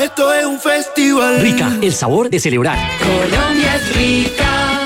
Esto es un festival. Rica, el sabor de celebrar. Colombia es rica.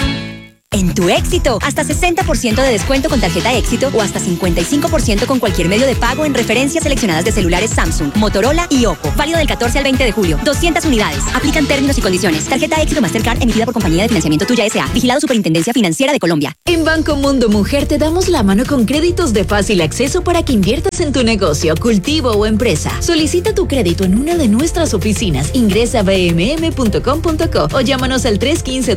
En Tu Éxito, hasta 60% de descuento con tarjeta Éxito o hasta 55% con cualquier medio de pago en referencias seleccionadas de celulares Samsung, Motorola y Oppo. Válido del 14 al 20 de julio. 200 unidades. Aplican términos y condiciones. Tarjeta Éxito Mastercard emitida por Compañía de Financiamiento Tuya S.A. Vigilado Superintendencia Financiera de Colombia. En Banco Mundo Mujer te damos la mano con créditos de fácil acceso para que inviertas en tu negocio, cultivo o empresa. Solicita tu crédito en una de nuestras oficinas. Ingresa a bmm.com.co o llámanos al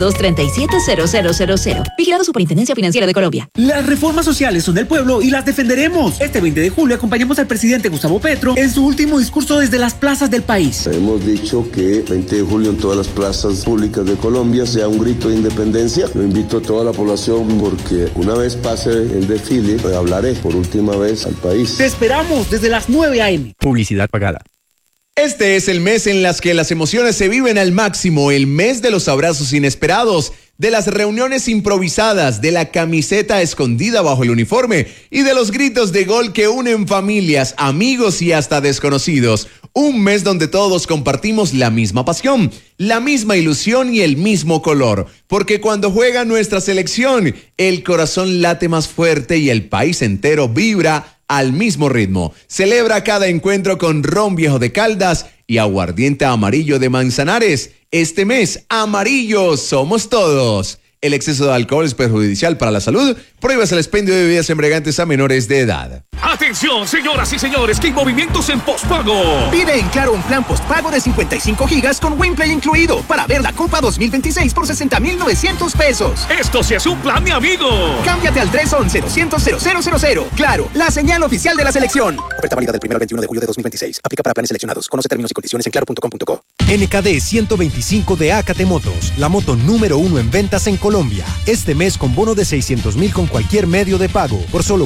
315-237-0000. Vigilado Superintendencia Financiera de Colombia. Las reformas sociales son del pueblo y las defenderemos. Este 20 de julio acompañamos al presidente Gustavo Petro en su último discurso desde las plazas del país. Hemos dicho que 20 de julio en todas las plazas públicas de Colombia sea un grito de independencia. Lo invito a toda la población porque una vez pase el desfile, hablaré por última vez al país. Te esperamos desde las 9 a.m. Publicidad pagada. Este es el mes en las que las emociones se viven al máximo, el mes de los abrazos inesperados, de las reuniones improvisadas, de la camiseta escondida bajo el uniforme y de los gritos de gol que unen familias, amigos y hasta desconocidos. Un mes donde todos compartimos la misma pasión, la misma ilusión y el mismo color. Porque cuando juega nuestra selección, el corazón late más fuerte y el país entero vibra al mismo ritmo. Celebra cada encuentro con ron viejo de Caldas y aguardiente amarillo de Manzanares. Este mes, amarillos somos todos. El exceso de alcohol es perjudicial para la salud. Prohíbas el expendio de bebidas embriagantes a menores de edad. Atención, señoras y señores, que hay movimientos en postpago. Pide en Claro un plan postpago de 55 gigas con WinPlay incluido para ver la Copa 2026 por 60,900 pesos. Esto sí es un plan, mi amigo. Cámbiate al 311-200-0000. Claro, la señal oficial de la selección. Oferta válida del 1 al 21 de julio de 2026. Aplica para planes seleccionados. Conoce términos y condiciones en claro.com.co. NKD 125 de AKT Motos, la moto número 1 en ventas en Colombia. Este mes con bono de 600,000 con cualquier medio de pago por solo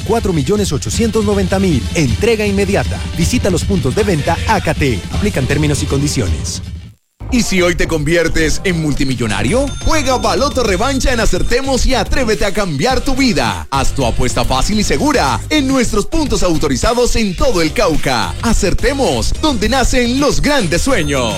4,890,000. Entrega inmediata. Visita los puntos de venta AKT. Aplican términos y condiciones. ¿Y si hoy te conviertes en multimillonario? Juega Baloto Revancha en Acertemos y atrévete a cambiar tu vida. Haz tu apuesta fácil y segura en nuestros puntos autorizados en todo el Cauca. Acertemos, donde nacen los grandes sueños.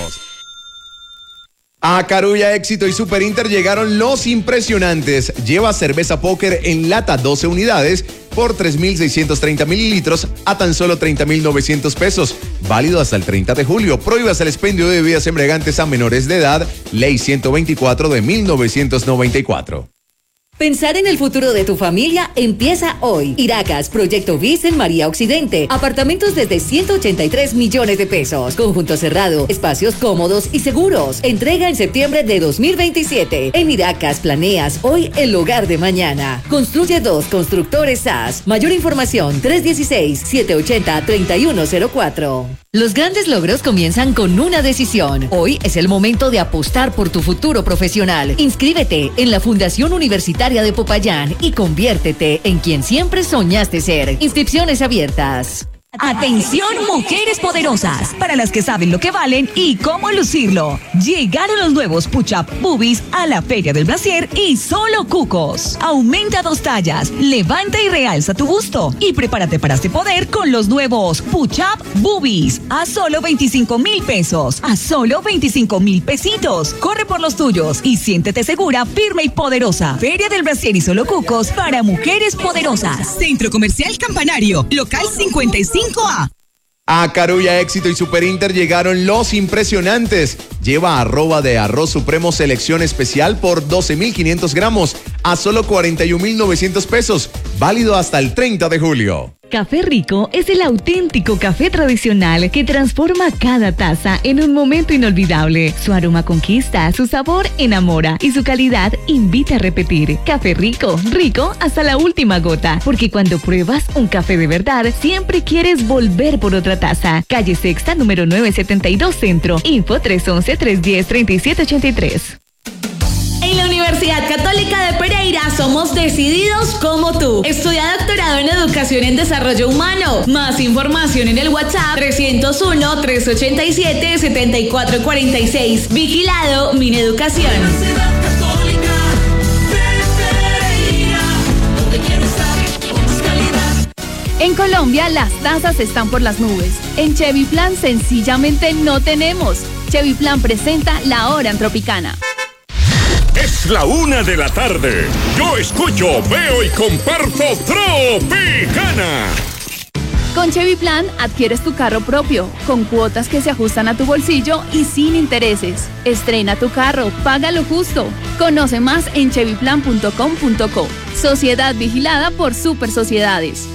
A Carulla, Éxito y Super Inter llegaron los impresionantes. Lleva cerveza póker en lata 12 unidades por 3,630 mililitros a tan solo 30,900 pesos. Válido hasta el 30 de julio. Prohíbas el expendio de bebidas embriagantes a menores de edad. Ley 124 de 1994. Pensar en el futuro de tu familia empieza hoy. Iracas, Proyecto BIS en María Occidente. Apartamentos desde 183 millones de pesos. Conjunto cerrado, espacios cómodos y seguros. Entrega en septiembre de 2027. En Iracas planeas hoy el hogar de mañana. Construye 2 Constructores SAS. Mayor información 316-780-3104. Los grandes logros comienzan con una decisión. Hoy es el momento de apostar por tu futuro profesional. Inscríbete en la Fundación Universitaria de Popayán y conviértete en quien siempre soñaste ser. Inscripciones abiertas. Atención, mujeres poderosas, para las que saben lo que valen y cómo lucirlo. Llegaron los nuevos Push-Up Boobies a la Feria del Brasier y solo cucos. Aumenta 2 tallas, levanta y realza tu busto y prepárate para este poder con los nuevos Push-Up Boobies a solo 25,000 pesos, a solo 25,000 pesitos. Corre por los tuyos y siéntete segura, firme y poderosa. Feria del Brasier y solo cucos para mujeres poderosas. Centro Comercial Campanario, local 55A. A Carulla, Éxito y Super Inter llegaron los impresionantes. Lleva arroba de arroz supremo selección especial por 12,500 gramos a solo 41,900 pesos. Válido hasta el 30 de julio. Café Rico es el auténtico café tradicional que transforma cada taza en un momento inolvidable. Su aroma conquista, su sabor enamora y su calidad invita a repetir. Café Rico, rico hasta la última gota, porque cuando pruebas un café de verdad, siempre quieres volver por otra taza. Calle Sexta, número 972 Centro. Info 311-310-3783. En la Universidad Católica de Pereira somos decididos como tú. Estudia doctorado en Educación en Desarrollo Humano. Más información en el WhatsApp 301-387-7446. Vigilado Mineducación. Universidad Católica de Pereira, donde quiero estar con más calidad. En Colombia las tasas están por las nubes. En Chevy Plan sencillamente no tenemos. Chevy Plan presenta La Hora en Tropicana. Es la 1 de la tarde. Yo escucho, veo y comparto Tropicana. Con Chevy Plan adquieres tu carro propio, con cuotas que se ajustan a tu bolsillo y sin intereses. Estrena tu carro, págalo justo. Conoce más en chevyplan.com.co. Sociedad vigilada por Super Sociedades.